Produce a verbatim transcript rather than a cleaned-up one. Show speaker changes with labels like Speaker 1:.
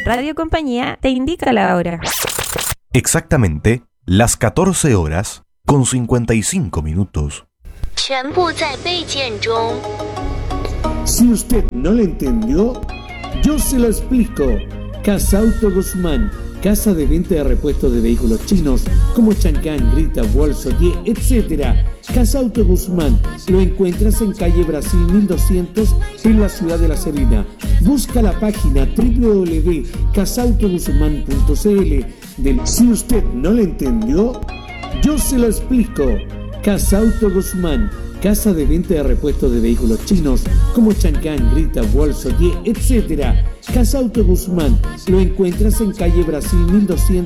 Speaker 1: Radio Compañía te indica la hora.
Speaker 2: Exactamente las catorce horas con cincuenta y cinco minutos.
Speaker 3: Si usted no lo entendió, yo se lo explico. Casa Auto Guzmán, casa de venta de repuestos de vehículos chinos como Chancán, Grita, Bolso, Die, etcétera. Casa Auto Guzmán, lo encuentras en calle Brasil mil doscientos en la ciudad de La Serena. Busca la página doble u doble u doble u punto casa auto guzmán punto c l. Del... Si usted no lo entendió, yo se lo explico. Casa Auto Guzmán, casa de venta de repuestos de vehículos chinos como Chancán, Grita, Bolso, Die, etcétera. Casa Auto Guzmán, lo encuentras en calle Brasil mil doscientos